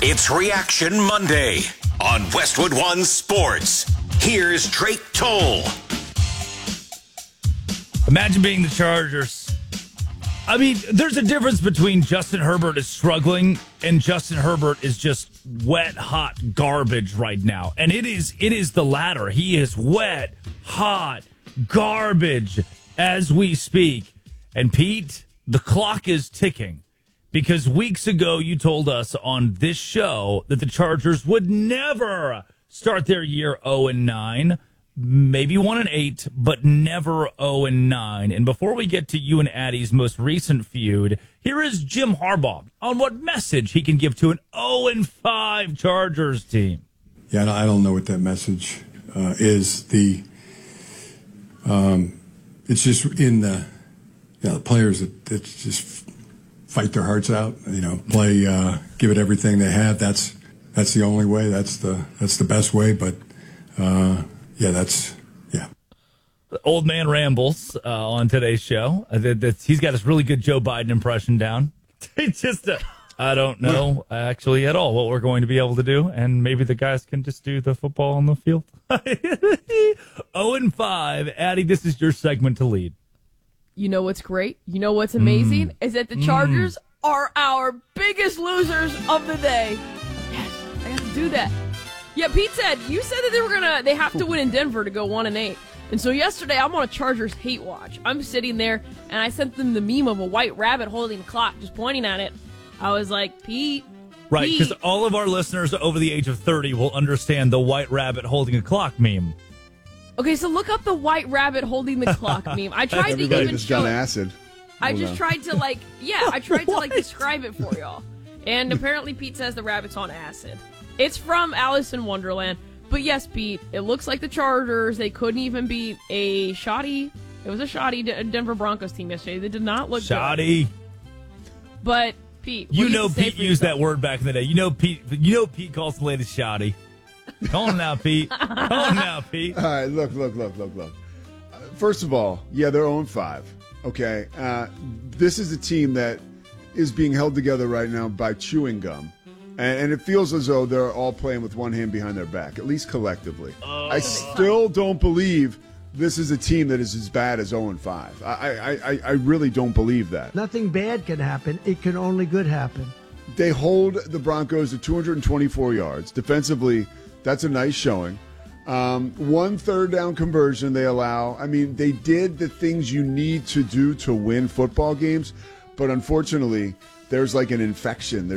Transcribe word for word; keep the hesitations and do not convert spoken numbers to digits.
It's Reaction Monday on Westwood One Sports. Here's Drake Toll. Imagine being the Chargers. I mean, there's a difference between Justin Herbert is struggling and Justin Herbert is just wet, hot garbage right now. And it is it is the latter. He is wet, hot garbage as we speak. And Pete, the clock is ticking because weeks ago you told us on this show that the Chargers would never start their year oh and nine. Maybe one and eight, but never oh and nine. And before we get to you and Addie's most recent feud, here is Jim Harbaugh on what message he can give to an oh and five Chargers team. Yeah, I don't know what that message uh, is. The um, it's just in the you know, the players that, that just fight their hearts out. You know, play, uh, give it everything they have. That's that's the only way. That's the that's the best way. But. Uh, Yeah, that's, yeah. The old man rambles uh, on today's show. Uh, that, that he's got his really good Joe Biden impression down. It's just, uh, I don't know actually at all what we're going to be able to do. And maybe the guys can just do the football on the field. oh and five. Addie, this is your segment to lead. You know what's great? You know what's amazing? Mm. Is that the Chargers mm. are our biggest losers of the day. Yes, I got to do that. Yeah, Pete said, you said that they were going to, they have to win in Denver to go one and eight. And so yesterday, I'm on a Chargers hate watch. I'm sitting there, and I sent them the meme of a white rabbit holding a clock, just pointing at it. I was like, Pete, Right, Pete. because all of our listeners over the age of thirty will understand the white rabbit holding a clock meme. Okay, so look up the white rabbit holding the clock meme. I tried to Everybody even just show done it. acid. I Hold just on. tried to, like, yeah, I tried to, like, describe it for y'all. And apparently Pete says the rabbit's on acid. It's from Alice in Wonderland. But yes, Pete, it looks like the Chargers, they couldn't even beat a shoddy, it was a shoddy D- Denver Broncos team yesterday. They did not look Shoddy. good. But, Pete, what You do know have to say Pete for used yourself? that word back in the day. You know Pete You know Pete calls the latest shoddy. Come on now, Pete. Come on now, Pete. All right, look, look, look, look, look. Uh, First of all, yeah, they're oh and five. Okay, uh, this is a team that is being held together right now by chewing gum. And, and it feels as though they're all playing with one hand behind their back, at least collectively. Oh. I still don't believe this is a team that is as bad as oh and five. I, I, I, I really don't believe that. Nothing bad can happen. It can only good happen. They hold the Broncos to two hundred twenty-four yards. Defensively, that's a nice showing. Um, one third down conversion they allow. I mean, they did the things you need to do to win football games, but unfortunately, there's like an infection.